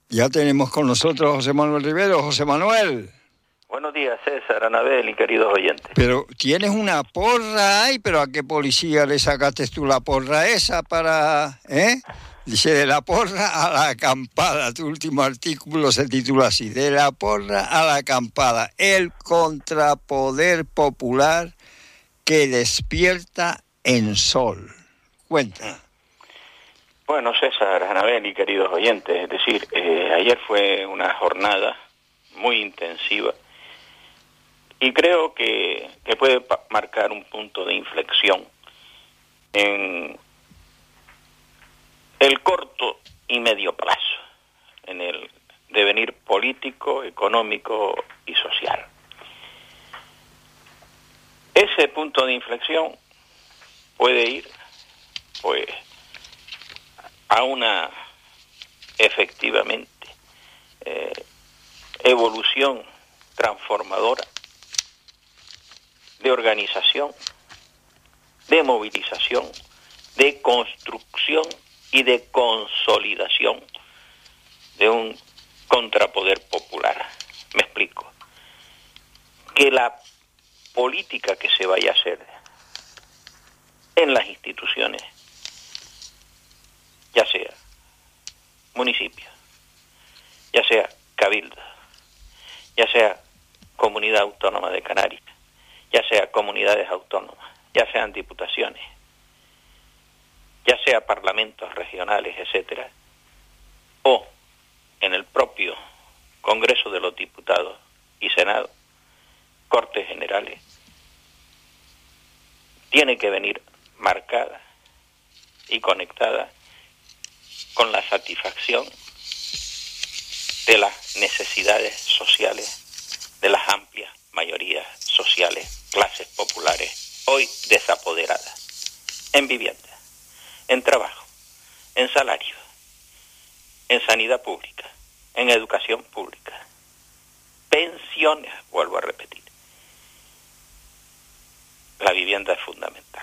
Ya tenemos con nosotros a José Manuel Rivero. José Manuel. Buenos días, César, Anabel y queridos oyentes. Pero tienes una porra ahí, pero ¿a qué policía le sacaste tú la porra esa para...? Dice, de la porra a la acampada. Tu último artículo se titula así, de la porra a la acampada. El contrapoder popular que despierta en Sol. Cuenta. Bueno, César, Anabel y queridos oyentes, es decir, ayer fue una jornada muy intensiva y creo que puede marcar un punto de inflexión en el corto y medio plazo, en el devenir político, económico y social. Ese punto de inflexión puede ir, pues, a una, efectivamente, evolución transformadora de organización, de movilización, de construcción y de consolidación de un contrapoder popular. Me explico. Que la política que se vaya a hacer en las instituciones, ya sea municipio, ya sea cabildo, ya sea comunidad autónoma de Canarias, ya sea comunidades autónomas, ya sean diputaciones, ya sea parlamentos regionales, etcétera, o en el propio Congreso de los Diputados y Senado, Cortes Generales, tiene que venir marcada y conectada con la satisfacción de las necesidades sociales de las amplias mayorías sociales, clases populares, hoy desapoderadas, en vivienda, en trabajo, en salario, en sanidad pública, en educación pública, pensiones, vuelvo a repetir. La vivienda es fundamental.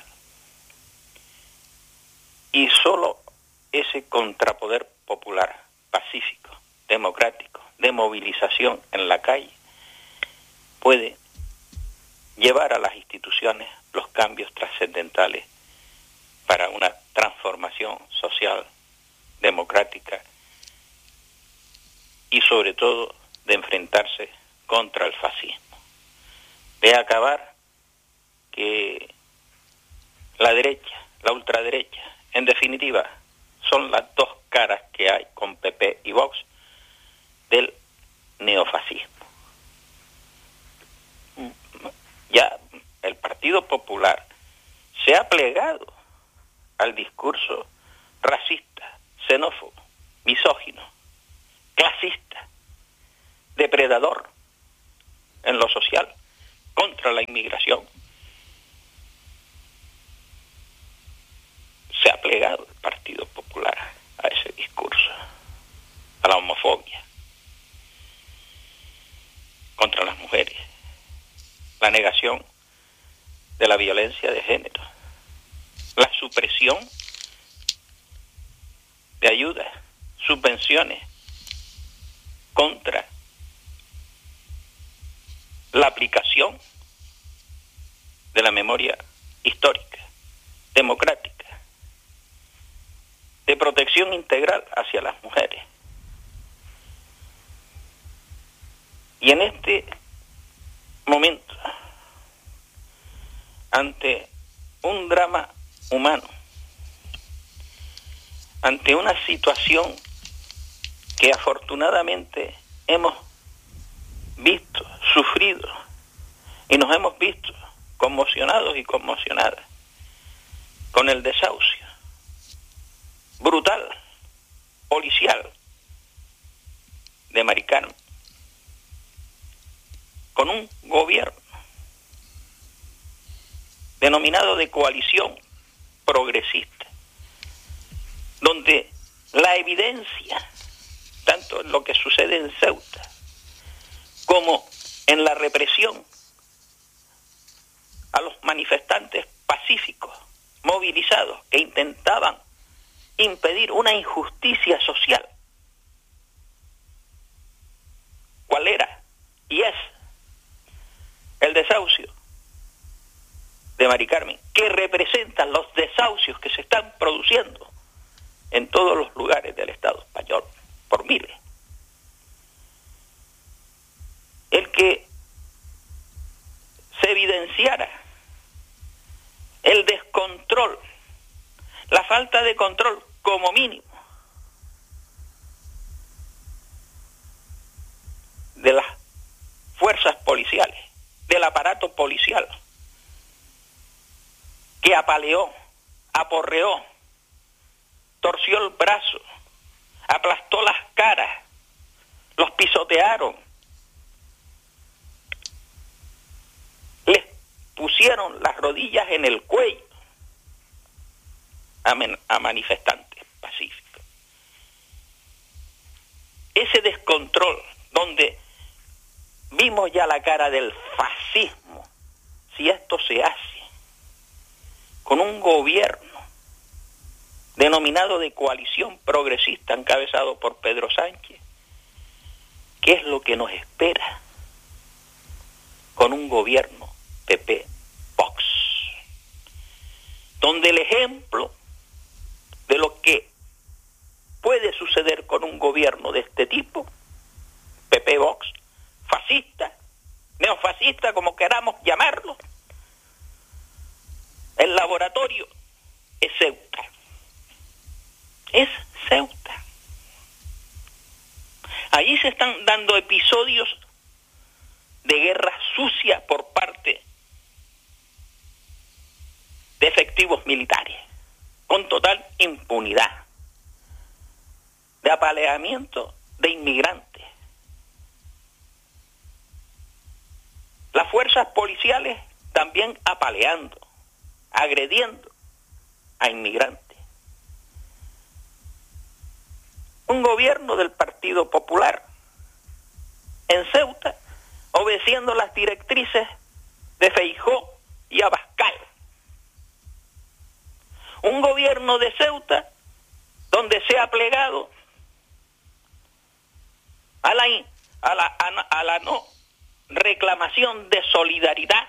Y solo ese contrapoder popular, pacífico, democrático, de movilización en la calle, puede llevar a las instituciones los cambios trascendentales para una transformación social, democrática y sobre todo de enfrentarse contra el fascismo, de acabar que la derecha, la ultraderecha, en definitiva, son las dos caras que hay con PP y Vox del neofascismo. Ya el Partido Popular se ha plegado al discurso racista, xenófobo, misógino, clasista, depredador en lo social, contra la inmigración. Se ha plegado el Partido Popular a ese discurso, a la homofobia, contra las mujeres, la negación de la violencia de género, la supresión de ayudas, subvenciones, contra la aplicación de la memoria histórica, democrática, de protección integral hacia las mujeres. Y en este momento, ante un drama humano, ante una situación que afortunadamente hemos visto, sufrido, y nos hemos visto conmocionados y conmocionadas con el desahucio brutal, policial, de Mari Carmen, con un gobierno denominado de coalición progresista, donde la evidencia, tanto en lo que sucede en Ceuta como en la represión a los manifestantes pacíficos, movilizados, que intentaban impedir una injusticia social cuál era y es el desahucio de Mari Carmen, que representan los desahucios que se están produciendo en todos los lugares del Estado español, por miles. El que se evidenciara el descontrol, la falta de control como mínimo de las fuerzas policiales, del aparato policial, que apaleó, aporreó, torció el brazo, aplastó las caras, los pisotearon, les pusieron las rodillas en el cuello a manifestantes pacíficos. Ese descontrol donde vimos ya la cara del fascismo, si esto se hace con un gobierno denominado de coalición progresista encabezado por Pedro Sánchez, ¿qué es lo que nos espera con un gobierno PP-Vox? Donde el ejemplo de lo que puede suceder con un gobierno de este tipo, PP-Vox, fascista, neofascista, como queramos llamarlo, el laboratorio es Ceuta. Es Ceuta. Allí se están dando episodios de guerra sucia por parte de efectivos militares, con total impunidad, de apaleamiento de inmigrantes. Las fuerzas policiales también apaleando, agrediendo a inmigrantes. Un gobierno del Partido Popular en Ceuta obedeciendo las directrices de Feijóo y Abascal. Un gobierno de Ceuta donde se ha plegado a la no reclamación de solidaridad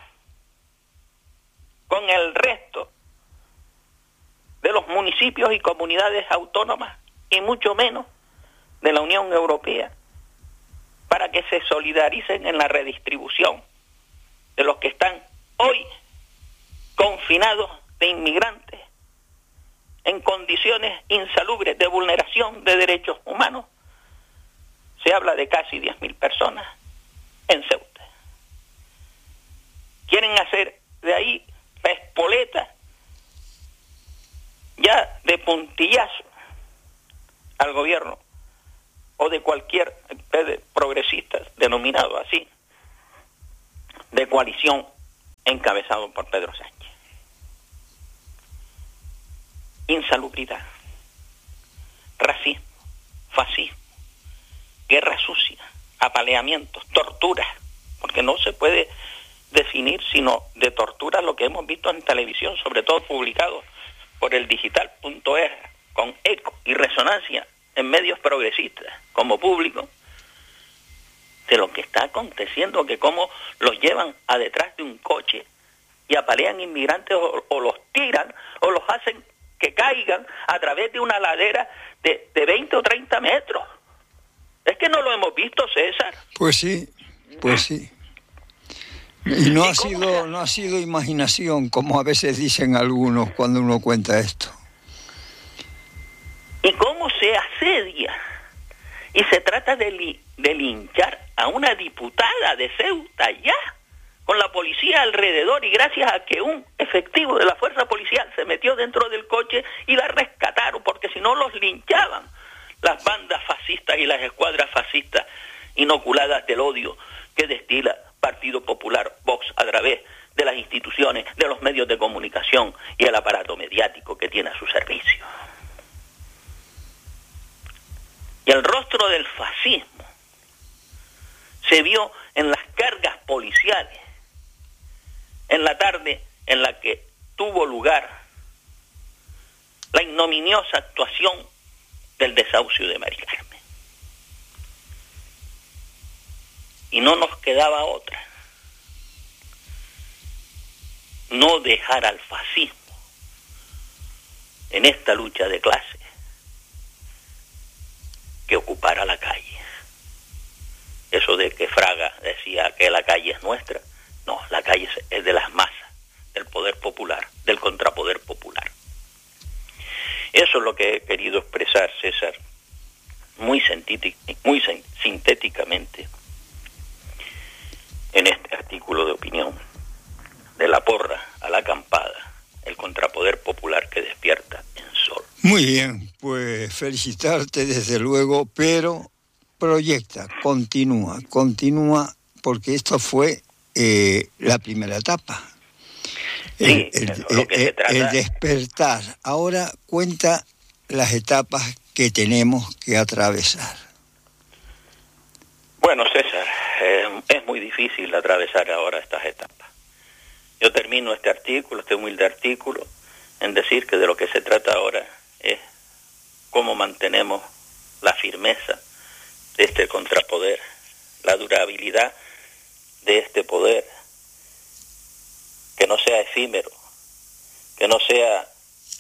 con el resto de los municipios y comunidades autónomas, y mucho menos de la Unión Europea, para que se solidaricen en la redistribución de los que están hoy confinados de inmigrantes en condiciones insalubres de vulneración de derechos humanos. Se habla de casi 10.000 personas en Ceuta. Quieren hacer de ahí la espoleta ya de puntillazo al gobierno o de cualquier progresista denominado así, de coalición encabezado por Pedro Sánchez. Insalubridad, racismo, fascismo, guerra sucia, apaleamientos, torturas, porque no se puede definir sino de tortura lo que hemos visto en televisión, sobre todo publicado por el digital.es, con eco y resonancia en medios progresistas como público, de lo que está aconteciendo, que cómo los llevan a detrás de un coche y apalean inmigrantes o los tiran o los hacen que caigan a través de una ladera de 20 o 30 metros. Es que no lo hemos visto, César. Pues sí. Y no ha sido imaginación, como a veces dicen algunos cuando uno cuenta esto. ¿Y cómo se asedia? Y se trata de linchar a una diputada de Ceuta ya, con la policía alrededor, y gracias a que un efectivo de la fuerza policial se metió dentro del coche y la rescataron, porque si no los linchaban las bandas fascistas y las escuadras fascistas inoculadas del odio que destila Partido Popular, Vox, a través de las instituciones, de los medios de comunicación y el aparato mediático que tiene a su servicio. Y el rostro del fascismo se vio en las cargas policiales en la tarde en la que tuvo lugar la ignominiosa actuación del desahucio de Mari Carmen. y no nos quedaba otra. No dejar al fascismo en esta lucha de clases que ocupara la calle. Eso de que Fraga decía que la calle es nuestra, no, la calle es de las masas, del poder popular, del contrapoder popular. Eso es lo que he querido expresar, César, muy sintéticamente en este artículo de opinión, de la porra a la acampada, el contrapoder popular que despierta en Sol. Muy bien, pues felicitarte desde luego, pero proyecta, continúa, porque esto fue la primera etapa. Sí, lo que se trata... el despertar. Ahora cuenta las etapas que tenemos que atravesar. Bueno, César, es muy difícil atravesar ahora estas etapas. Yo termino este humilde artículo, en decir que de lo que se trata ahora es cómo mantenemos la firmeza de este contrapoder, la durabilidad de este poder, que no sea efímero, que no sea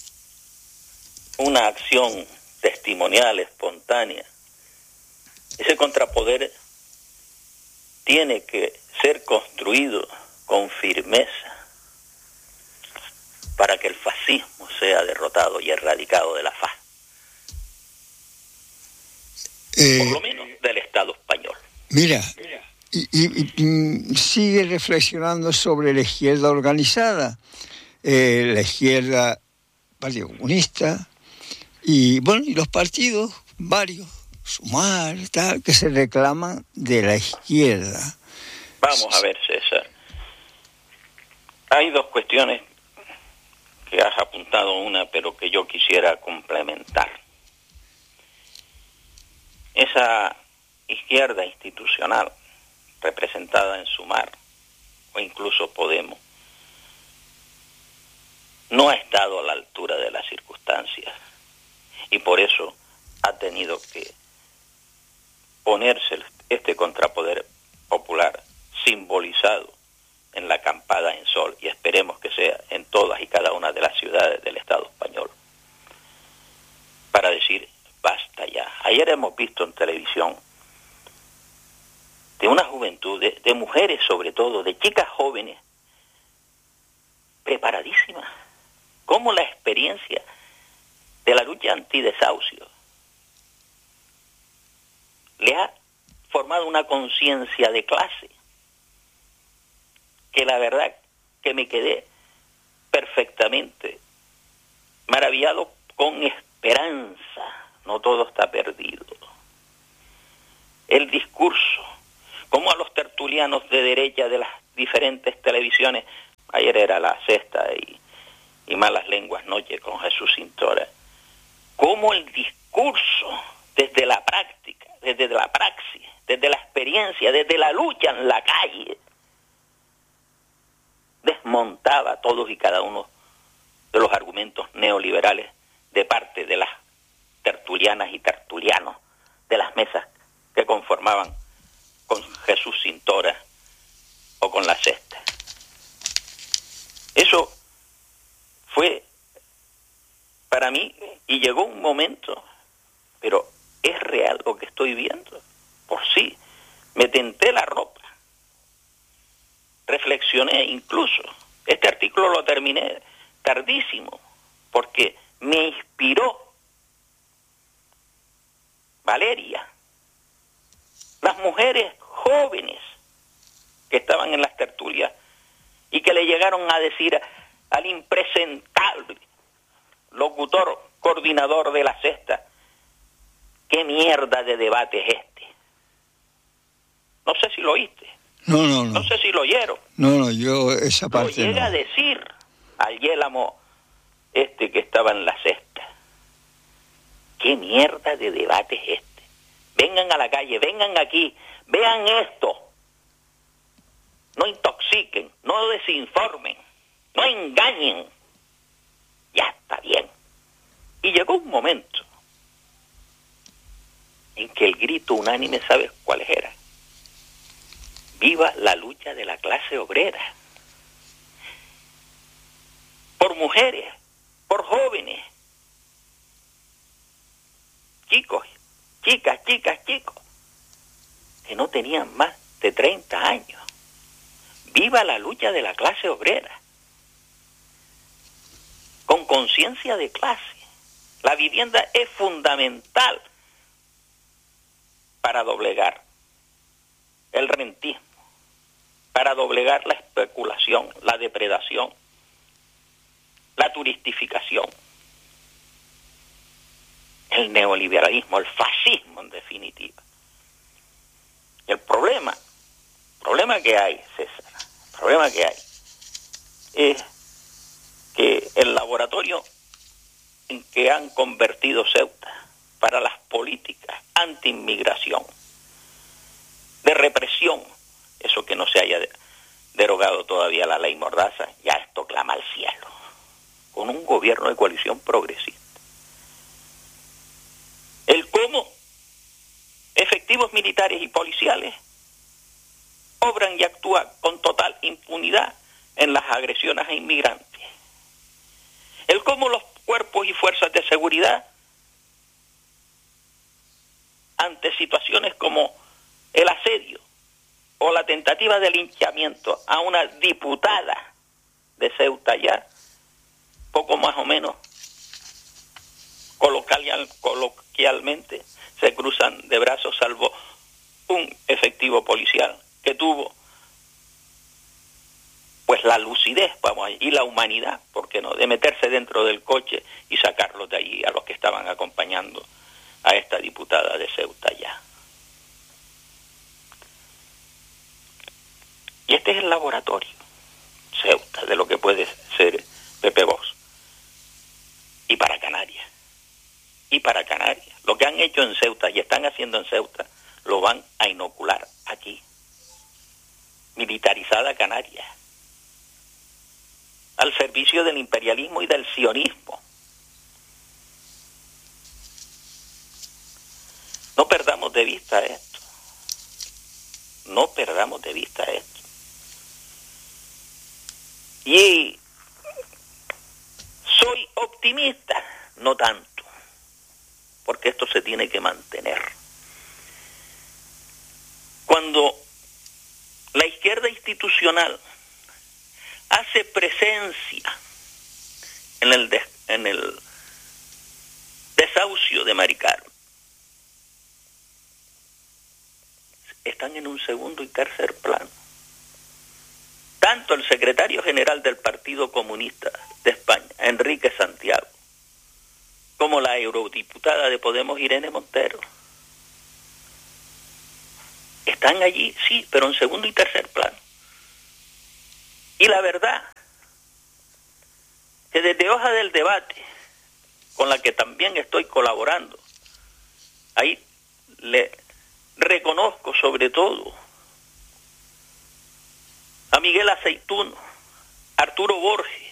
una acción testimonial, espontánea. Ese contrapoder tiene que ser construido con firmeza para que el fascismo sea derrotado y erradicado de la faz. Por lo menos del Estado español. Mira, y sigue reflexionando sobre la izquierda organizada, la izquierda, Partido Comunista, y bueno, y los partidos, varios, Sumar, tal, que se reclaman de la izquierda. Vamos a ver, César. Hay dos cuestiones que has apuntado una, pero que yo quisiera complementar. Esa izquierda institucional, representada en Sumar, o incluso Podemos, no ha estado a la altura de las circunstancias, y por eso ha tenido que ponerse este contrapoder popular simbolizado en la acampada en Sol, y esperemos que sea en todas y cada una de las ciudades del Estado español, para decir basta ya. Ayer hemos visto en televisión de una juventud, de mujeres sobre todo, de chicas jóvenes, preparadísimas, como la experiencia de la lucha antidesahucio le ha formado una conciencia de clase que la verdad que me quedé perfectamente maravillado, con esperanza. No todo está perdido. El discurso, como a los tertulianos de derecha de las diferentes televisiones, ayer era La Sexta y Malas Lenguas Noche con Jesús Cintora, como el discurso desde la práctica, desde la praxis, desde la experiencia, desde la lucha en la calle, desmontaba todos y cada uno de los argumentos neoliberales de parte de las tertulianas y tertulianos de las mesas que conformaban con Jesús Cintora o con La Sexta. Eso fue para mí, y llegó un momento, pero es real lo que estoy viendo. Por sí, me tenté la ropa, reflexioné incluso. Este artículo lo terminé tardísimo, porque me inspiró Valeria, las mujeres jóvenes que estaban en las tertulias y que le llegaron a decir al impresentable locutor coordinador de La Sexta: ¿qué mierda de debate es este? No sé si lo oíste. No sé si lo oyeron. No, yo esa parte lo llega a decir al Yélamo que estaba en La Sexta. ¿Qué mierda de debate es este? Vengan a la calle, vengan aquí, vean esto. No intoxiquen, no desinformen, no engañen. Ya está bien. Y llegó un momento en que el grito unánime, ¿sabes cuál era? Viva la lucha de la clase obrera. Por mujeres, por jóvenes, chicos, chicas, chicos, que no tenían más de 30 años. Viva la lucha de la clase obrera. Con conciencia de clase. La vivienda es fundamental para doblegar el rentismo, para doblegar la especulación, la depredación, la turistificación, el neoliberalismo, el fascismo en definitiva. El problema que hay, César, el problema que hay es que el laboratorio en que han convertido Ceuta para las políticas anti-inmigración, de represión, eso que no se haya derogado todavía la ley Mordaza, ya esto clama al cielo, con un gobierno de coalición progresista. El cómo efectivos militares y policiales obran y actúan con total impunidad en las agresiones a inmigrantes. El cómo los cuerpos y fuerzas de seguridad, ante situaciones como el asedio o la tentativa de linchamiento a una diputada de Ceuta ya, poco más o menos coloquialmente se cruzan de brazos, salvo un efectivo policial que tuvo pues la lucidez, y la humanidad, ¿por qué no?, de meterse dentro del coche y sacarlos de allí a los que estaban acompañando a esta diputada de Ceuta ya. Y este es el laboratorio, Ceuta, de lo que puede ser Pepe Vox. Y para Canarias. Lo que han hecho en Ceuta y están haciendo en Ceuta, lo van a inocular aquí. Militarizada Canarias. Al servicio del imperialismo y del sionismo. No perdamos de vista esto. Y soy optimista, no tanto, porque esto se tiene que mantener. Cuando la izquierda institucional hace presencia en el desahucio de Mari Carmen, están en un segundo y tercer plano. Tanto el secretario general del Partido Comunista de España, Enrique Santiago, como la eurodiputada de Podemos, Irene Montero, están allí, sí, pero en segundo y tercer plano. Y la verdad, que desde Hoja del Debate, con la que también estoy colaborando, ahí le reconozco sobre todo a Miguel Aceituno, Arturo Borges,